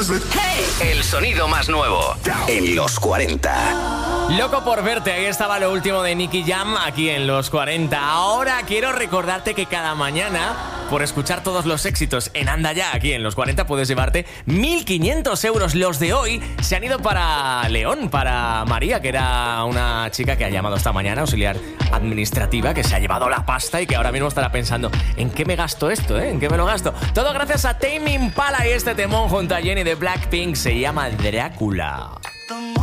Hey. El sonido más nuevo en los 40. Loco por verte, ahí estaba lo último de Nicky Jam aquí en los 40. Ahora quiero recordarte que cada mañana, por escuchar todos los éxitos en Anda Ya, aquí en los 40, puedes llevarte 1.500 euros. Los de hoy se han ido para León, para María, que era una chica que ha llamado esta mañana, auxiliar administrativa, que se ha llevado la pasta y que ahora mismo estará pensando, ¿en qué me gasto esto? ¿En qué me lo gasto? Todo gracias a Tame Impala y este temón junto a Jenny de Blackpink se llama Drácula.